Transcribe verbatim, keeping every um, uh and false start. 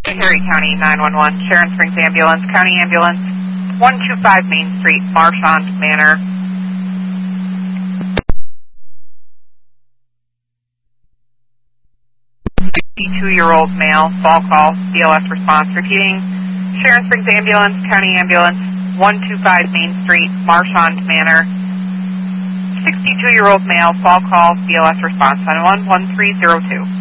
Perry County nine one one, Sharon Springs Ambulance, County Ambulance, one two five Main Street, Marchand Manor. sixty-two-year-old male, fall call, B L S response. Repeating, Sharon Springs Ambulance, County Ambulance, one two five Main Street, Marchand Manor. sixty-two-year-old male, fall call, B L S response on one one three zero two.